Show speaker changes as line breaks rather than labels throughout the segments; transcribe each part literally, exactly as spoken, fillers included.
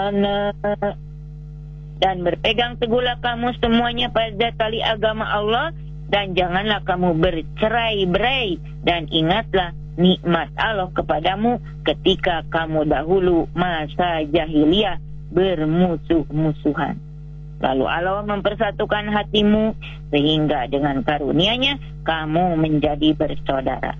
dan berpegang teguhlah kamu semuanya pada tali agama Allah, dan janganlah kamu bercerai-berai, dan ingatlah nikmat Allah kepadamu ketika kamu dahulu masa jahiliyah bermusuh-musuhan. Lalu Allah mempersatukan hatimu sehingga dengan karunia-Nya kamu menjadi bersaudara.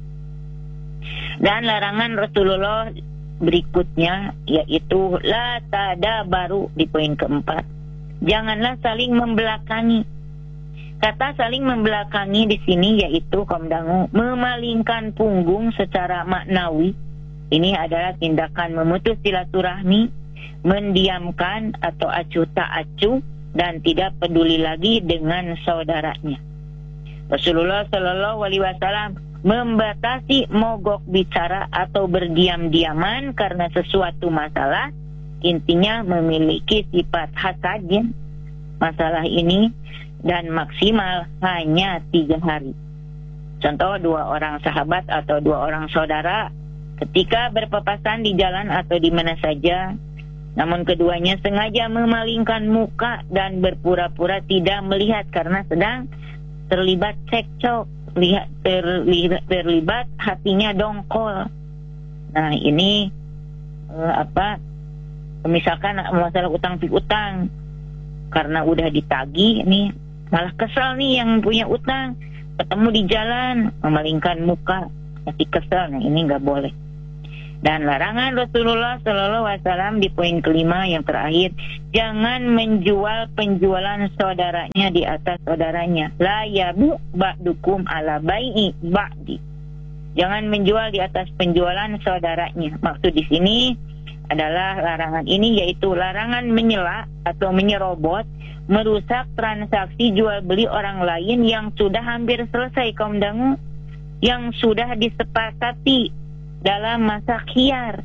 Dan larangan Rasulullah berikutnya yaitu la tadabaru di poin keempat. Janganlah saling membelakangi. Kata saling membelakangi di sini yaitu kaum dangu memalingkan punggung secara maknawi. Ini adalah tindakan memutus silaturahmi, mendiamkan atau acuh tak acuh, dan tidak peduli lagi dengan saudaranya. Rasulullah Shallallahu Alaihi Wasallam membatasi mogok bicara atau berdiam-diaman karena sesuatu masalah, intinya memiliki sifat hasad masalah ini, dan maksimal hanya tiga hari. Contoh, dua orang sahabat atau dua orang saudara ketika berpapasan di jalan atau di mana saja, namun keduanya sengaja memalingkan muka dan berpura-pura tidak melihat karena sedang terlibat cekcok, lihat terlibat, terlibat hatinya dongkol. Nah ini eh, apa? Misalkan masalah utang piutang, karena udah ditagih nih, malah kesel nih yang punya utang, ketemu di jalan memalingkan muka, masih kesel. Nah ini nggak boleh. Dan larangan Rasulullah Shallallahu Alaihi Wasallam di poin kelima yang terakhir, jangan menjual penjualan saudaranya di atas saudaranya. La yabu ba'dukum ala bai'i ba'di. Jangan menjual di atas penjualan saudaranya. Maksud di sini adalah larangan ini yaitu larangan menyela atau menyerobot, merusak transaksi jual beli orang lain yang sudah hampir selesai kaum dangu, yang sudah disepakati dalam masa khiyar.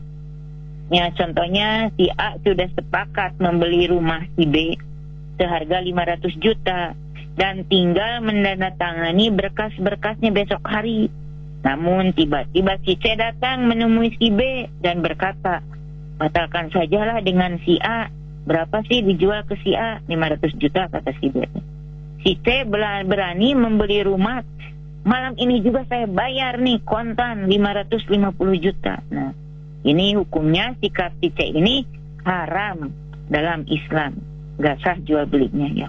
Ya, contohnya si A sudah sepakat membeli rumah si B seharga lima ratus juta dan tinggal menandatangani berkas-berkasnya besok hari. Namun tiba-tiba si C datang menemui si B dan berkata, batalkan sajalah dengan si A. Berapa sih dijual ke si A? lima ratus juta, kata si B. Si C berani membeli rumah, malam ini juga saya bayar nih kontan lima ratus lima puluh juta. Nah, ini hukumnya sikap si C ini haram dalam Islam, gak sah jual belinya ya.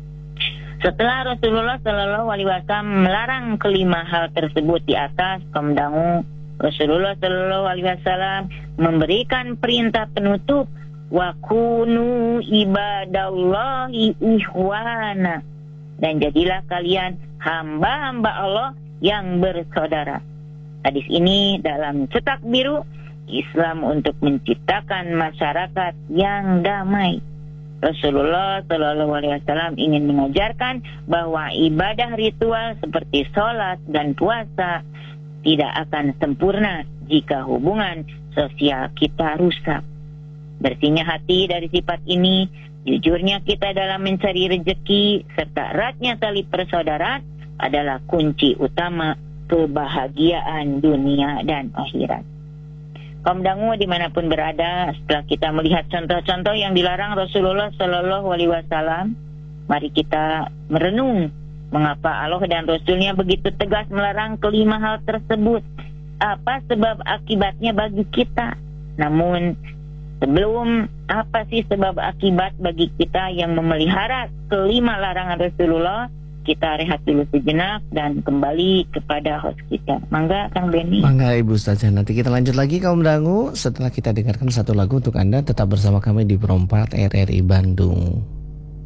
Setelah Rasulullah Shallallahu Alaihi Wasallam melarang kelima hal tersebut di atas, kaum dangu, Rasulullah Shallallahu Alaihi Wasallam memberikan perintah penutup, wa kunu ibadallahi ihwana, dan jadilah kalian hamba-hamba Allah yang bersaudara. Hadis ini dalam cetak biru Islam untuk menciptakan masyarakat yang damai. Rasulullah Shallallahu Alaihi Wasallam ingin mengajarkan bahwa ibadah ritual seperti sholat dan puasa tidak akan sempurna jika hubungan sosial kita rusak. Bersihnya hati dari sifat ini, jujurnya kita dalam mencari rezeki, serta eratnya tali persaudaraan adalah kunci utama kebahagiaan dunia dan akhirat. Kaum dangu dimanapun berada, setelah kita melihat contoh-contoh yang dilarang Rasulullah Shallallahu Alaihi Wasallam, mari kita merenung mengapa Allah dan Rasulnya begitu tegas melarang kelima hal tersebut. Apa sebab akibatnya bagi kita? Namun sebelum apa sih sebab akibat bagi kita yang memelihara kelima larangan Rasulullah, kita rehat dulu sejenak dan kembali kepada host kita. Mangga Kang Benny.
Mangga Ibu Ustazah. Nanti kita lanjut lagi kaum dangu setelah kita dengarkan satu lagu untuk Anda. Tetap bersama kami di Perompak R R I Bandung.